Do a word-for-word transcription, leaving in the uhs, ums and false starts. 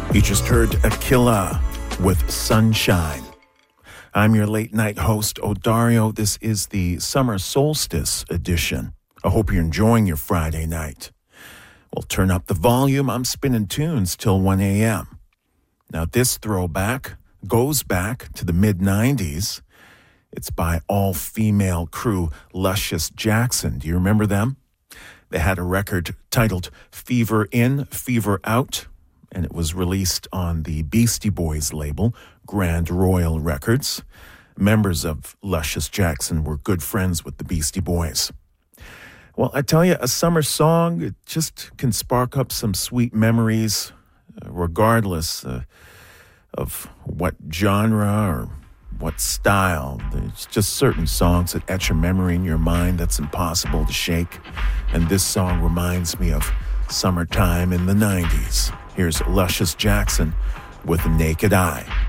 You just heard Aquila with Sunshine. I'm your late night host, Odario. This is the summer solstice edition. I hope you're enjoying your Friday night. Well, turn up the volume. I'm spinning tunes till one a.m. Now, this throwback goes back to the mid nineties. It's by all-female crew Luscious Jackson. Do you remember them? They had a record titled Fever In, Fever Out, and it was released on the Beastie Boys label, Grand Royal Records. Members of Luscious Jackson were good friends with the Beastie Boys. Well, I tell you, a summer song, it just can spark up some sweet memories, uh, regardless uh, of what genre or what style. There's just certain songs that etch a memory in your mind that's impossible to shake. And this song reminds me of summertime in the nineties. Here's Luscious Jackson with Naked Eye.